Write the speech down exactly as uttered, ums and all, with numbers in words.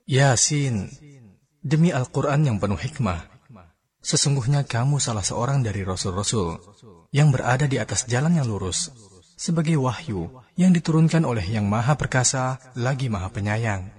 Yasin, demi Al-Quran yang penuh hikmah, sesungguhnya kamu salah seorang dari Rasul-Rasul yang berada di atas jalan yang lurus, sebagai wahyu yang diturunkan oleh Yang Maha Perkasa lagi Maha Penyayang.